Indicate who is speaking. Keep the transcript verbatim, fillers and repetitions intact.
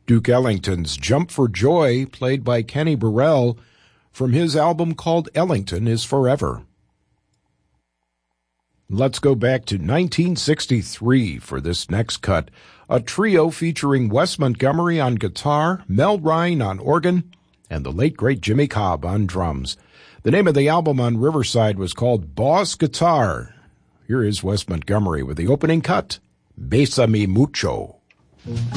Speaker 1: Duke Ellington's Jump for Joy, played by Kenny Burrell, from his album called Ellington is Forever. Let's go back to nineteen sixty-three for this next cut, a trio featuring Wes Montgomery on guitar, Mel Ryan on organ, and the late great Jimmy Cobb on drums. The name of the album on Riverside was called Boss Guitar. Here is Wes Montgomery with the opening cut, Bésame Mucho.